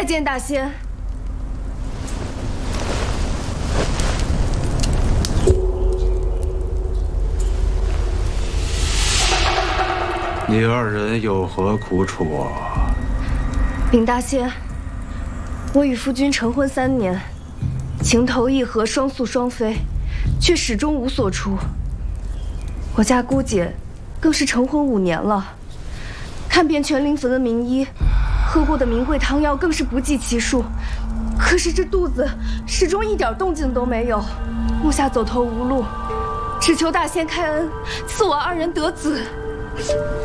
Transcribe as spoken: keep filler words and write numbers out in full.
见大仙。 你二人有何苦楚啊？ 禀大仙，我与夫君成婚三年，情投意合，双宿双飞，却始终无所出。我家姑姐更是成婚五年了，看遍全灵坟的名医，喝过的名贵汤药更是不计其数。可是这肚子始终一点动静都没有，目下走投无路，只求大仙开恩，赐我二人得子。